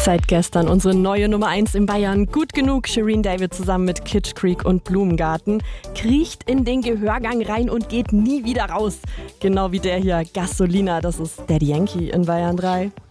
Seit gestern unsere neue Nummer 1 in Bayern. Gut genug. Shireen David zusammen mit Kitsch Creek und Blumengarten kriecht in den Gehörgang rein und geht nie wieder raus. Genau wie der hier, Gasolina. Das ist Daddy Yankee in Bayern 3.